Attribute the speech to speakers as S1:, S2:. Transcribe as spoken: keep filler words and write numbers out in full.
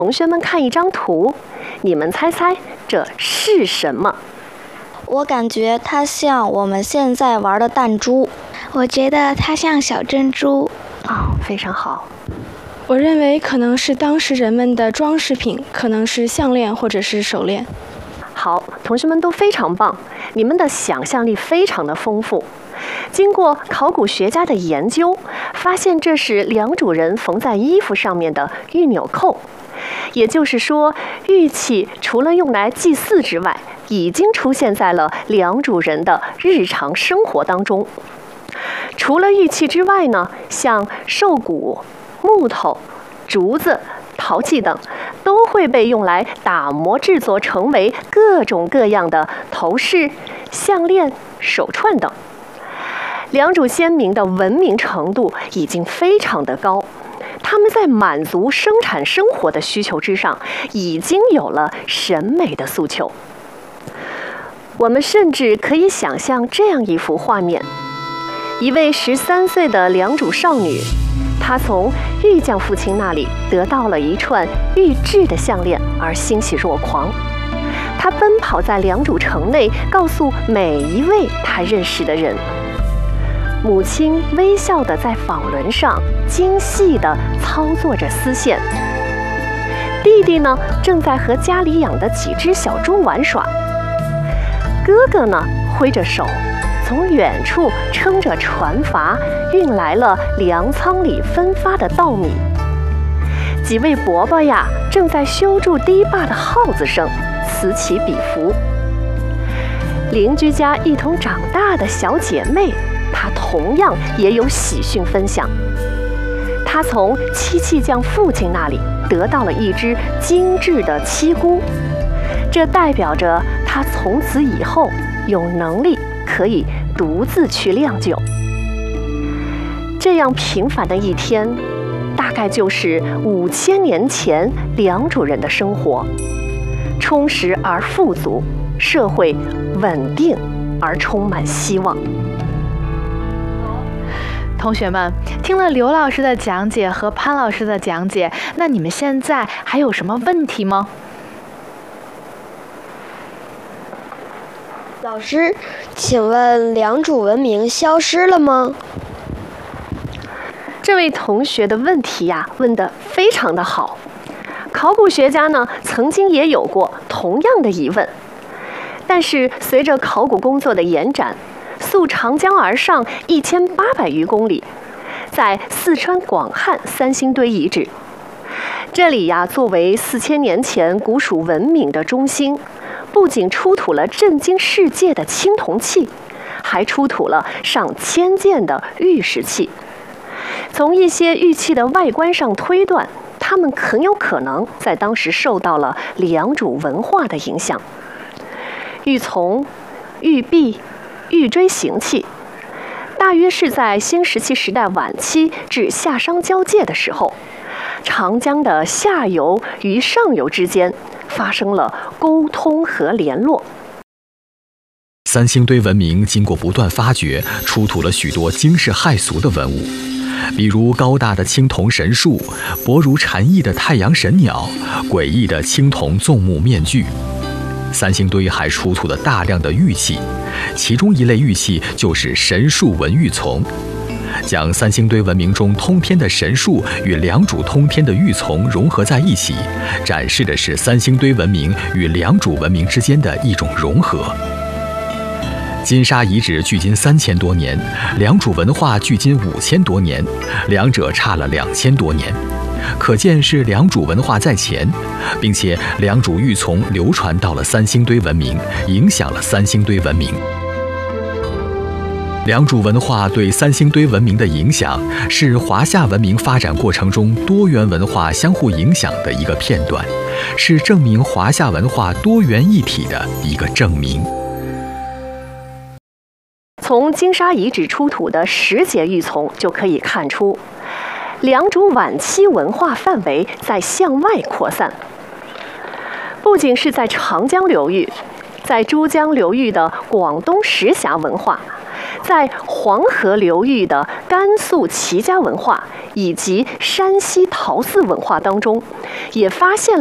S1: 同学们看一张图，你们猜猜这是什么？
S2: 我感觉它像我们现在玩的弹珠。
S3: 我觉得它像小珍珠。
S1: 哦，非常好。
S4: 我认为可能是当时人们的装饰品，可能是项链或者是手链。
S1: 好，同学们都非常棒，你们的想象力非常的丰富。经过考古学家的研究，发现这是良渚人缝在衣服上面的玉纽扣。也就是说，玉器除了用来祭祀之外，已经出现在了良渚人的日常生活当中。除了玉器之外呢，像兽骨、木头、竹子、陶器等，都会被用来打磨制作成为各种各样的头饰、项链、手串等。良渚先民的文明程度已经非常的高，他们在满足生产生活的需求之上，已经有了审美的诉求。我们甚至可以想象这样一幅画面：一位十三岁的良渚少女，她从玉匠父亲那里得到了一串玉制的项链，而欣喜若狂。她奔跑在良渚城内，告诉每一位她认识的人。母亲微笑地在纺轮上精细地操作着丝线，弟弟呢正在和家里养的几只小猪玩耍，哥哥呢挥着手，从远处撑着船筏运来了粮仓里分发的稻米。几位伯伯呀正在修筑堤坝的号子声此起彼伏。邻居家一同长大的小姐妹，她同样也有喜讯分享。她从漆器匠父亲那里得到了一只精致的漆箍，这代表着她从此以后有能力可以独自去酿酒。这样平凡的一天，大概就是五千年前良渚人的生活，充实而富足，社会稳定而充满希望。
S5: 同学们，听了刘老师的讲解和潘老师的讲解，那你们现在还有什么问题吗？
S6: 老师，请问良渚文明消失了吗？
S1: 这位同学的问题呀，问得非常的好。考古学家呢，曾经也有过同样的疑问，但是随着考古工作的延展，溯长江而上一千八百余公里，在四川广汉三星堆遗址，这里呀作为四千年前古蜀文明的中心，不仅出土了震惊世界的青铜器，还出土了上千件的玉石器。从一些玉器的外观上推断，它们很有可能在当时受到了良渚文化的影响。玉琮、玉璧、玉锥形器，大约是在新石器时代晚期至夏商交界的时候，长江的下游与上游之间发生了沟通和联络。
S7: 三星堆文明经过不断发掘，出土了许多惊世骇俗的文物，比如高大的青铜神树、薄如蝉翼的太阳神鸟、诡异的青铜纵目面具。三星堆还出土了大量的玉器，其中一类玉器就是神树纹玉琮。将三星堆文明中通天的神树与良渚通天的玉琮融合在一起，展示的是三星堆文明与良渚文明之间的一种融合。金沙遗址距今三千多年，良渚文化距今五千多年，两者差了两千多年，可见是良渚文化在前，并且良渚玉琮流传到了三星堆文明，影响了三星堆文明。良渚文化对三星堆文明的影响，是华夏文明发展过程中多元文化相互影响的一个片段，是证明华夏文化多元一体的一个证明。
S1: 从金沙遗址出土的石节玉琮就可以看出，良渚晚期文化范围在向外扩散，不仅是在长江流域，在珠江流域的广东石峡文化， 在黄河流域的甘肃齐家文化以及山西陶寺文化当中，也发现